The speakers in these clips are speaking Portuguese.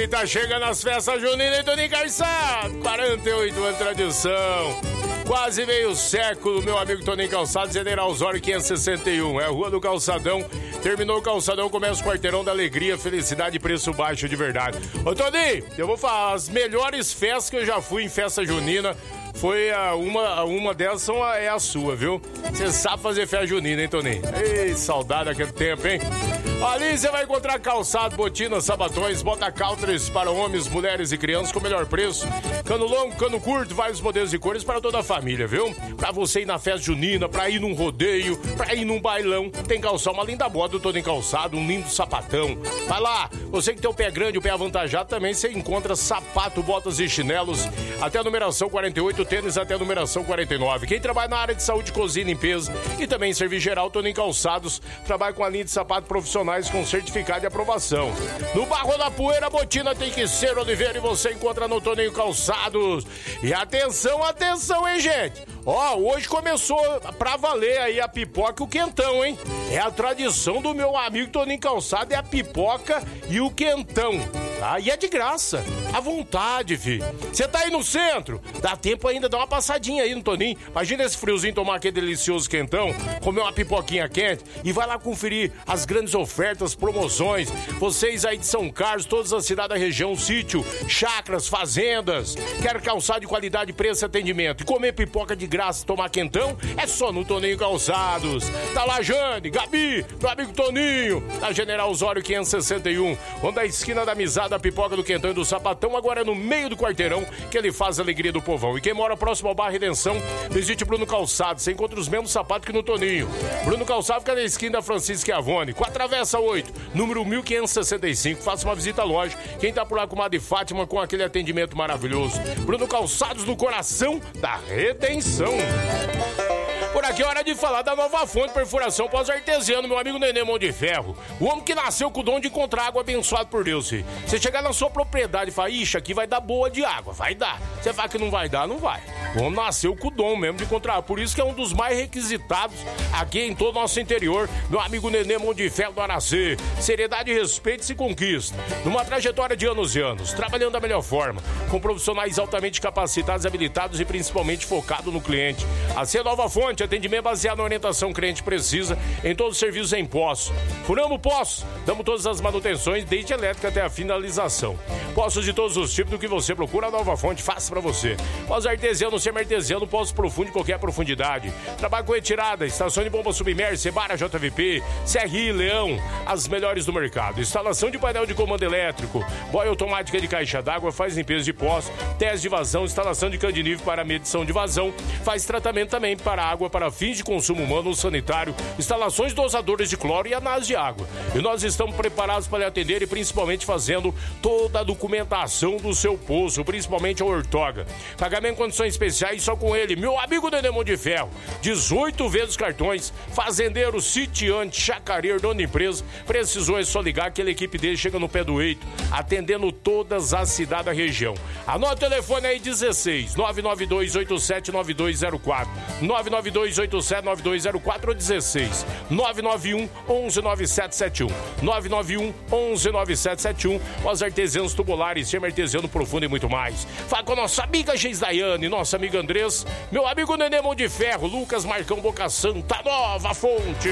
tá chegando as festas juninas e Toninho Calçado. 48 anos de tradição. Quase meio século, meu amigo Toninho Calçado, General Osório 561. É a Rua do Calçadão. Terminou o Calçadão, começa o quarteirão da alegria, felicidade e preço baixo de verdade. Ô Toninho, eu vou falar, as melhores festas que eu já fui em festa junina, foi uma delas é a sua, viu? Você sabe fazer festa junina, hein, Toninho? Ei, saudade daquele tempo, hein? Ali você vai encontrar calçado, botinas, sabatões, bota countries para homens, mulheres e crianças com melhor preço. Cano longo, cano curto, vários modelos e cores para toda a família, viu? Pra você ir na festa junina, pra ir num rodeio, pra ir num bailão. Tem calção, uma linda bota do Toninho Calçado, um lindo sapatão. Vai lá, você que tem o pé grande, o pé avantajado, também você encontra sapato, botas e chinelos até a numeração 48, tênis até a numeração 49. Quem trabalha na área de saúde, cozinha e limpeza e também serviço geral, Toninho Calçados, trabalha com a linha de sapato profissionais com certificado de aprovação. No Barro da Poeira, a botina tem que ser Oliveira e você encontra no Toninho Calçados. E atenção, atenção, hein, gente? Ó, hoje começou pra valer aí a pipoca e o quentão, hein? É a tradição do meu amigo Toninho Calçado, é a pipoca e o quentão. Aí é de graça, à vontade, filho. Você tá aí no centro? Dá tempo ainda, dá uma passadinha aí no Toninho. Imagina esse friozinho, tomar aquele delicioso quentão, comer uma pipoquinha quente e vai lá conferir as grandes ofertas, promoções. Vocês aí de São Carlos, todas as cidades da região, sítio, chácaras, fazendas. Quer calçado de qualidade, preço e atendimento. E comer pipoca de graça, tomar quentão, é só no Toninho Calçados. Tá lá, Jane, Gabi, meu amigo Toninho, na General Osório 561, onde a esquina da amizade, da pipoca, do quentão e do sapatão, agora é no meio do quarteirão que ele faz a alegria do povão. E quem mora próximo ao Bar Redenção, visite Bruno Calçado, você encontra os mesmos sapatos que no Toninho. Bruno Calçado fica na esquina da Francisca Avone, com a Travessa 8, número 1565. Faça uma visita à loja. Quem tá por lá com a de Fátima, com aquele atendimento maravilhoso. Bruno Calçados, no coração da Redenção. Por aqui é hora de falar da Nova Fonte Perfuração Pós-Artesiano, meu amigo Nenê Mão de Ferro. O homem que nasceu com o dom de encontrar água abençoado por Deus, filho. Você chegar na sua propriedade e falar, ixi, aqui vai dar boa de água. Vai dar. Você fala que não vai dar, não vai. O homem nasceu com o dom mesmo de encontrar. Por isso que é um dos mais requisitados aqui em todo o nosso interior, meu amigo Nenê Mão de Ferro do Aracê. Seriedade, respeito e se conquista. Numa trajetória de anos e anos, trabalhando da melhor forma, com profissionais altamente capacitados, habilitados e principalmente focados no cliente. A C Nova Fonte, atendimento baseado na orientação que o cliente precisa em todos os serviços em poço. Furamos poços, damos todas as manutenções, desde elétrica até a finalização. Poços de todos os tipos do que você procura, a Nova Fonte faz pra você. Poço artesiano, semi-artesiano, poço profundo de qualquer profundidade. Trabalho com retirada, estação de bomba submersa, Sebara JVP, CRI, Leão, as melhores do mercado. Instalação de painel de comando elétrico, boia automática de caixa d'água, faz limpeza de poço, teste de vazão, instalação de candinível para medição de vazão, faz tratamento também para água para fins de consumo humano ou sanitário, instalações dosadores de cloro e análise de água. E nós estamos preparados para lhe atender e principalmente fazendo toda a documentação do seu poço, principalmente a ortoga. Pagamento em condições especiais só com ele, meu amigo Nenê Mão de Ferro. 18 vezes cartões, fazendeiro, sitiante, chacareiro, dono de empresa. Precisou é só ligar, aquela equipe dele chega no pé do eito, atendendo todas as cidades da região. Anota o telefone aí, 16 992879204 992879204 ou 16 991 119771 991 119771. Os artesianos tubulares, semi-artesiano profundo e muito mais. Fala com a nossa amiga Geisdaiane, nossa amiga Andrés, meu amigo Nenê Mão de Ferro, Lucas Marcão Boca Santa, Nova Fonte.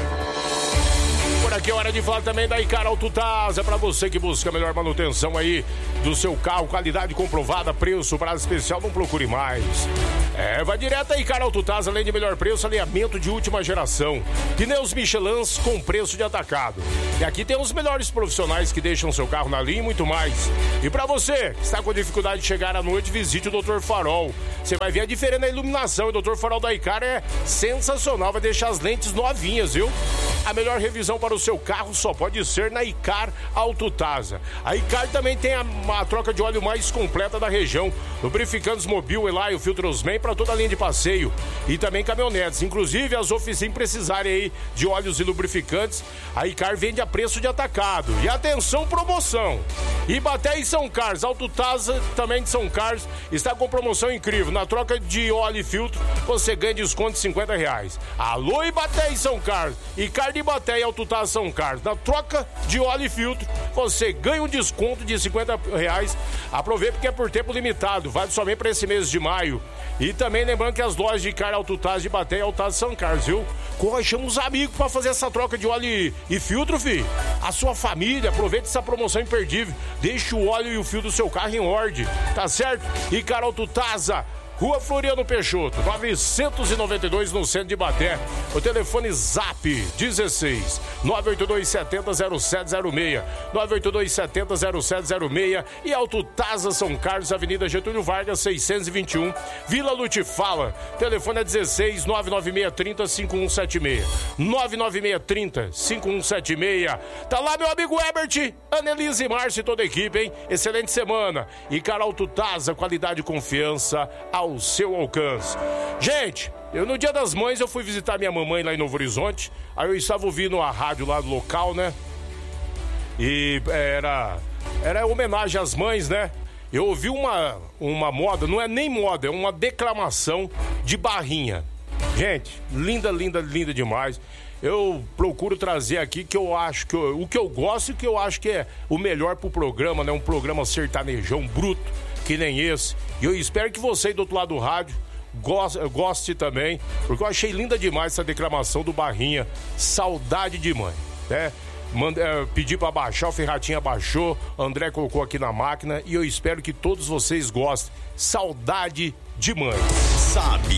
Por aqui é hora de falar também da Icar Autotasa, para você que busca a melhor manutenção aí do seu carro, qualidade comprovada, preço, prazo especial, não procure mais. Vai direto a Icar Autotasa, além de melhor preço, alinhamento de última geração, pneus Michelin com preço de atacado. E aqui tem os melhores profissionais que deixam seu carro na linha e muito mais. E para você que está com dificuldade de chegar à noite, visite o Dr. Farol. Você vai ver a diferença na iluminação, e o Dr. Farol da Icar é sensacional, vai deixar as lentes novinhas, viu? A melhor revisão para o seu carro só pode ser na Icar Autotasa. A Icar também tem a troca de óleo mais completa da região. Lubrificantes Mobil, Elaio, Filtrosman para toda a linha de passeio e também caminhonetes. Inclusive as oficinas precisarem aí de óleos e lubrificantes, a Icar vende a preço de atacado. E atenção, promoção! Ibaté e São Carlos, Autotasa também de São Carlos, está com promoção incrível. Na troca de óleo e filtro, você ganha desconto de R$50. Alô, Ibaté e São Carlos, Icar de Ibaté e Autotasa São Carlos. Na troca de óleo e filtro, você ganha um desconto de R$50. Aproveita porque é por tempo limitado, vale somente para esse mês de maio. E também lembrando que as lojas de carne Autotaz de Ibaté e Autotaz de São Carlos, viu? Corra, chama os amigos para fazer essa troca de óleo e filtro, filho. A sua família, aproveite essa promoção imperdível. Deixe o óleo e o filtro do seu carro em ordem, tá certo? E cara Autotaza, Rua Floriano Peixoto, 992, no centro de Ibaté. O telefone Zap 16 982700706, 982700706 e Autotaz São Carlos, Avenida Getúlio Vargas 621, Vila Lutifala. Telefone é 16 99630-5176, 99630-5176. Tá lá meu amigo Herbert, Annelise, Márcio e toda a equipe, hein? Excelente semana. E cara Autotaz, qualidade e confiança ao seu alcance. Gente, no Dia das Mães eu fui visitar minha mamãe lá em Novo Horizonte. Aí eu estava ouvindo a rádio lá do local, né? E era homenagem às mães, né? Eu ouvi uma moda, não é nem moda, é uma declamação de Barrinha. Gente, linda, linda, linda demais. Eu procuro trazer aqui que eu acho que o que eu gosto e que eu acho que é o melhor pro programa, né? Um programa sertanejão bruto, que nem esse. E eu espero que você aí do outro lado do rádio goste também, porque eu achei linda demais essa declamação do Barrinha, Saudade de Mãe, né? Pedi pra baixar, o Ferratinha baixou, André colocou aqui na máquina e eu espero que todos vocês gostem. Saudade de Mãe. Sabe